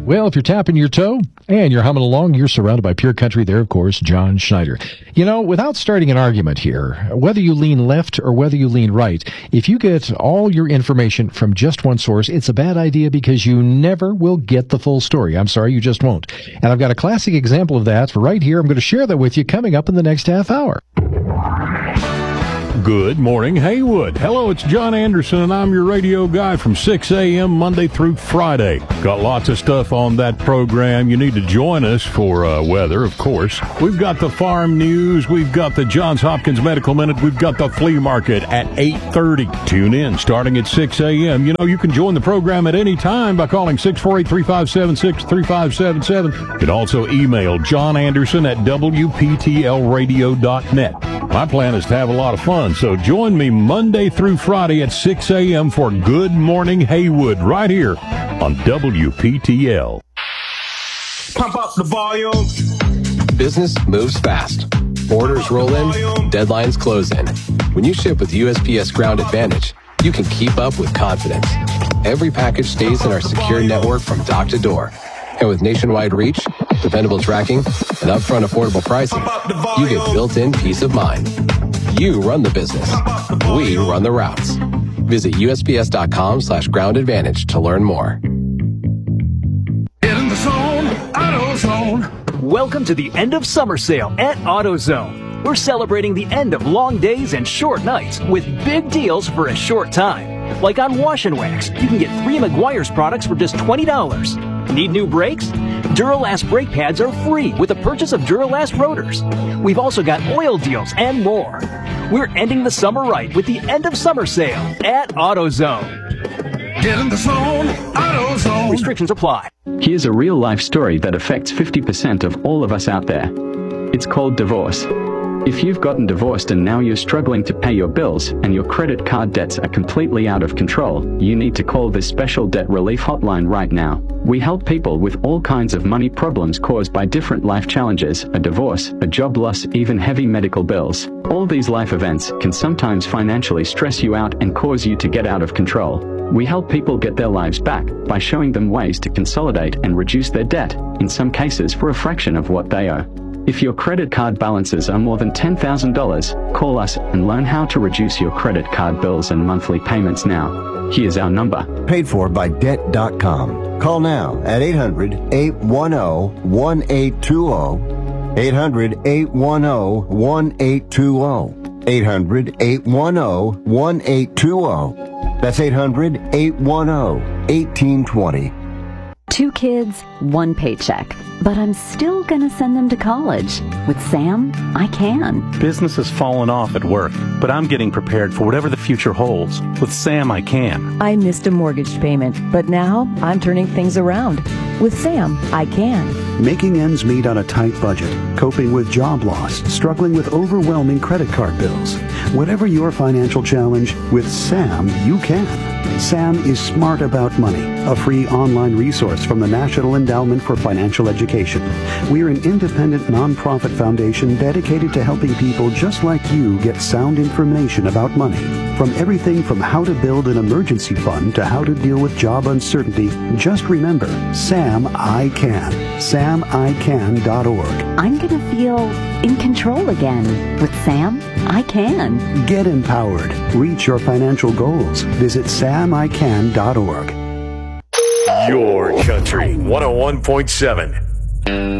Well, if you're tapping your toe and you're humming along, you're surrounded by pure country there, of course, John Schneider. You know, without starting an argument here, whether you lean left or whether you lean right, if you get all your information from just one source, it's a bad idea because you never will get the full story. I'm sorry, you just won't. And I've got a classic example of that right here. I'm going to share that with you coming up in the next half hour. Good morning, Haywood. Hello, it's John Anderson, and I'm your radio guy from 6 a.m. Monday through Friday. Got lots of stuff on that program. You need to join us for weather, of course. We've got the farm news. We've got the Johns Hopkins Medical Minute. We've got the flea market at 8:30. Tune in starting at 6 a.m. You know, you can join the program at any time by calling 648-3576-3577. You can also email John Anderson at WPTLradio.net. My plan is to have a lot of fun, so join me Monday through Friday at 6 a.m. for Good Morning Haywood right here on WPTL. Pump up the volume. Business moves fast. Orders roll in, deadlines close in. When you ship with USPS Ground Advantage, you can keep up with confidence. Every package stays in our secure network from dock to door. And with nationwide reach, dependable tracking, and upfront affordable pricing, you get built-in peace of mind. You run the business. We run the routes. Visit USPS.com/Ground Advantage to learn more. Get in the zone, AutoZone. Welcome to the end of summer sale at AutoZone. We're celebrating the end of long days and short nights with big deals for a short time. Like on Wash and Wax, you can get 3 Meguiar's products for just $20. Need new brakes? Duralast brake pads are free with the purchase of Duralast rotors. We've also got oil deals and more. We're ending the summer right with the end of summer sale at AutoZone. Get in the zone, AutoZone. Restrictions apply. Here's a real-life story that affects 50% of all of us out there. It's called divorce. If you've gotten divorced and now you're struggling to pay your bills and your credit card debts are completely out of control, you need to call this special debt relief hotline right now. We help people with all kinds of money problems caused by different life challenges, a divorce, a job loss, even heavy medical bills. All these life events can sometimes financially stress you out and cause you to get out of control. We help people get their lives back by showing them ways to consolidate and reduce their debt, in some cases for a fraction of what they owe. If your credit card balances are more than $10,000, call us and learn how to reduce your credit card bills and monthly payments now. Here's our number. Paid for by Debt.com. Call now at 800-810-1820. 800-810-1820. 800-810-1820. That's 800-810-1820. 2 kids, 1 paycheck. But I'm still going to send them to college. With Sam, I can. Business has fallen off at work, but I'm getting prepared for whatever the future holds. With Sam, I can. I missed a mortgage payment, but now I'm turning things around. With Sam, I can. Making ends meet on a tight budget, coping with job loss, struggling with overwhelming credit card bills. Whatever your financial challenge, with Sam, you can. Sam is Smart About Money, a free online resource from the National Endowment for Financial Education. We're an independent nonprofit foundation dedicated to helping people just like you get sound information about money. From everything from how to build an emergency fund to how to deal with job uncertainty, just remember, Sam I Can. SamICan.org. I'm going to feel in control again. With Sam, I can. Get empowered. Reach your financial goals. Visit SamICan.org. Your Country 101.7.